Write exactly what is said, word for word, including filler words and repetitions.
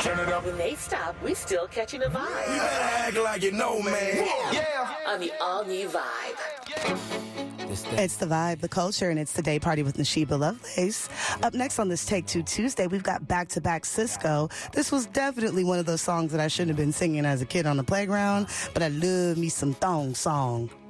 Turn it up. When they stop, we still catching a vibe. You better act like you know, man. Yeah. On the all-new Vibe. It's the Vibe, the culture, and it's the day party with Nashiba Lovelace. Up next on this Take Two Tuesday, we've got back-to-back Cisco. This was definitely one of those songs that I shouldn't have been singing as a kid on the playground, but I love me some thong song.